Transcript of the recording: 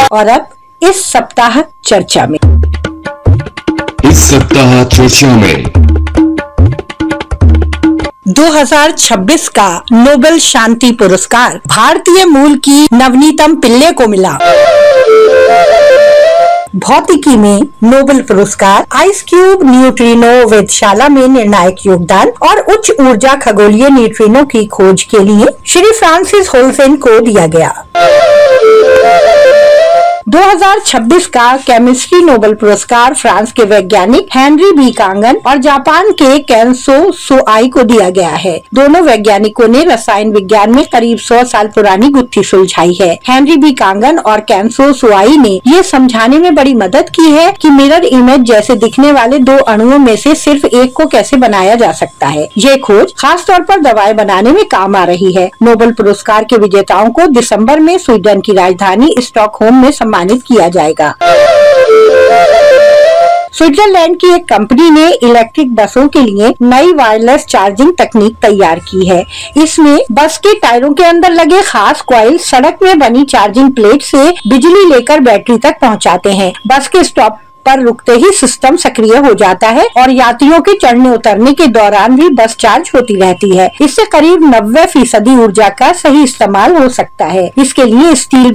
और अब इस सप्ताह चर्चा में। इस सप्ताह चर्चा में 2026 का नोबेल शांति पुरस्कार भारतीय मूल की नवनीतम पिल्ले को मिला। भौतिकी में नोबेल पुरस्कार आइस क्यूब न्यूट्रिनो वेधशाला में निर्णायक योगदान और उच्च ऊर्जा खगोलीय न्यूट्रिनो की खोज के लिए श्री फ्रांसिस होल्फेन को दिया गया। 2026 का केमिस्ट्री नोबेल पुरस्कार फ्रांस के वैज्ञानिक हेनरी बी कांगन और जापान के केंसो सोआई को दिया गया है। दोनों वैज्ञानिकों ने रसायन विज्ञान में करीब 100 साल पुरानी गुत्थी सुलझाई है। हेनरी बी कांगन और केंसो सोआई ने ये समझाने में बड़ी मदद की है कि मिरर इमेज जैसे दिखने वाले दो अणुओं में से सिर्फ एक को कैसे बनाया जा सकता है। ये खोज खासतौर पर दवाएं बनाने में काम आ रही है। नोबेल पुरस्कार के विजेताओं को दिसंबर में स्वीडन की राजधानी स्टॉकहोम में सम्मानित किया जाएगा। स्विट्जरलैंड की एक कंपनी ने इलेक्ट्रिक बसों के लिए नई वायरलेस चार्जिंग तकनीक तैयार की है। इसमें बस के टायरों के अंदर लगे खास कॉइल सड़क में बनी चार्जिंग प्लेट से बिजली लेकर बैटरी तक पहुंचाते हैं। बस के स्टॉप पर रुकते ही सिस्टम सक्रिय हो जाता है और यात्रियों के चढ़ने उतरने के दौरान भी बस चार्ज होती रहती है। इससे करीब 90% ऊर्जा का सही इस्तेमाल हो सकता है। इसके लिए स्टील